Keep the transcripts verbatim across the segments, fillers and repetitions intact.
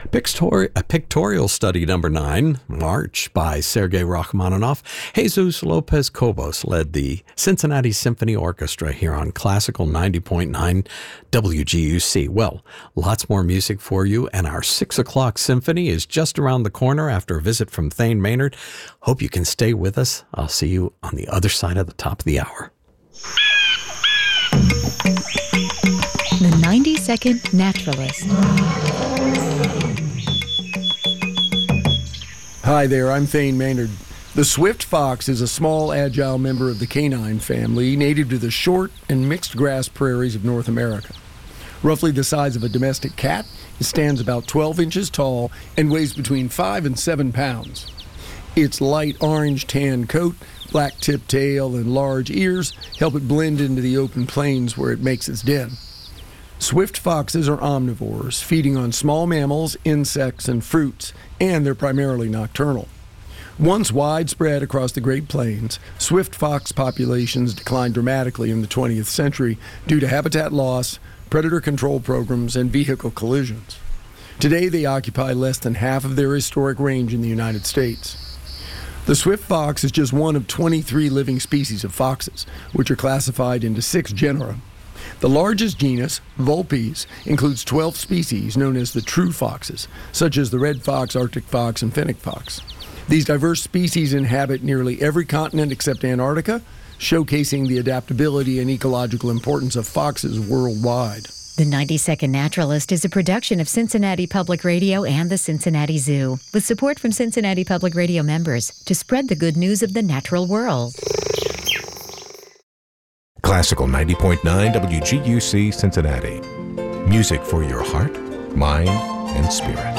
Pictori- a pictorial study number nine, March, by Sergei Rachmaninoff. Jesus Lopez Cobos led the Cincinnati Symphony Orchestra here on Classical ninety point nine W G U C. Well, lots more music for you, and our six o'clock symphony is just around the corner after a visit from Thane Maynard. Hope you can stay with us. I'll see you on the other side of the top of the hour. The ninety-second Naturalist. Hi there, I'm Thane Maynard. The swift fox is a small, agile member of the canine family, native to the short and mixed grass prairies of North America. Roughly the size of a domestic cat, it stands about twelve inches tall and weighs between five and seven pounds. Its light orange-tan coat, black-tipped tail, and large ears help it blend into the open plains where it makes its den. Swift foxes are omnivores, feeding on small mammals, insects, and fruits, and they're primarily nocturnal. Once widespread across the Great Plains, swift fox populations declined dramatically in the twentieth century due to habitat loss, predator control programs, and vehicle collisions. Today, they occupy less than half of their historic range in the United States. The swift fox is just one of twenty-three living species of foxes, which are classified into six genera. The largest genus, Vulpes, includes twelve species known as the true foxes, such as the red fox, Arctic fox, and fennec fox. These diverse species inhabit nearly every continent except Antarctica, showcasing the adaptability and ecological importance of foxes worldwide. The ninety-second Naturalist is a production of Cincinnati Public Radio and the Cincinnati Zoo, with support from Cincinnati Public Radio members to spread the good news of the natural world. Classical ninety point nine W G U C Cincinnati. Music for your heart, mind, and spirit.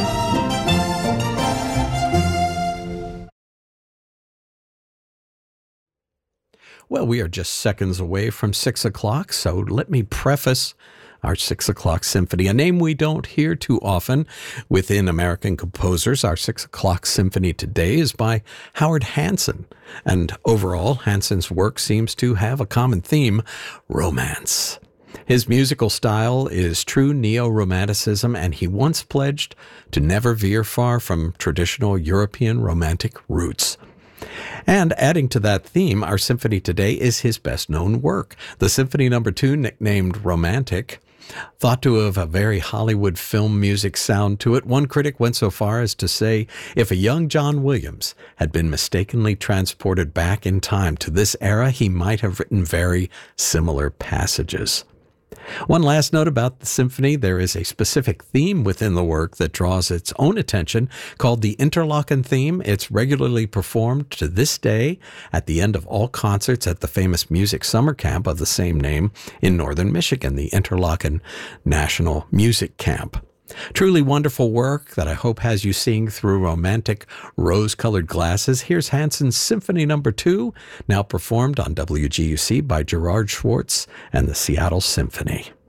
Well, we are just seconds away from six o'clock, so let me preface our six o'clock symphony, a name we don't hear too often within American composers. Our six o'clock symphony today is by Howard Hanson, and overall, Hanson's work seems to have a common theme: romance. His musical style is true neo-romanticism, and he once pledged to never veer far from traditional European romantic roots. And adding to that theme, our symphony today is his best-known work, the Symphony Number Two, nicknamed Romantic. Thought to have a very Hollywood film music sound to it, one critic went so far as to say if a young John Williams had been mistakenly transported back in time to this era, he might have written very similar passages. One last note about the symphony: there is a specific theme within the work that draws its own attention, called the Interlaken theme. It's regularly performed to this day at the end of all concerts at the famous music summer camp of the same name in northern Michigan, the Interlaken National Music Camp. Truly wonderful work that I hope has you seeing through romantic rose-colored glasses. Here's Hanson's Symphony Number Two, now performed on W G U C by Gerard Schwartz and the Seattle Symphony.